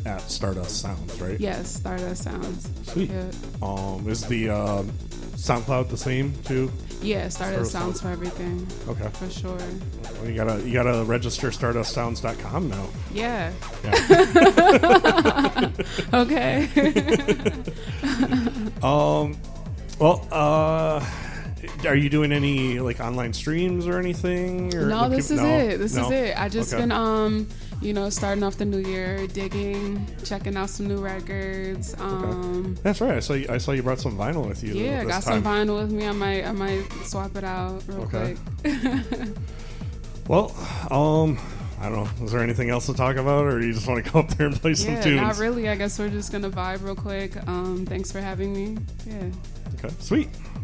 at Stardust Sounds, right? Yes, Stardust Sounds. Sweet. Yeah. Is the SoundCloud the same too? Yeah, Stardust Sounds for everything. Okay. For sure. Well, you gotta register stardustsounds.com now. Yeah. Yeah. Okay. Are you doing any like online streams or anything? Or No, this is it. This is it. I just Okay. been starting off the new year, digging, checking out some new records. That's right. I saw you brought some vinyl with you. Yeah, this got time. some vinyl with me. I might swap it out real quick. Well, I don't know. Is there anything else to talk about, or you just want to go up there and play some tunes? Not really. I guess we're just gonna vibe real quick. Thanks for having me. Yeah. Okay, sweet.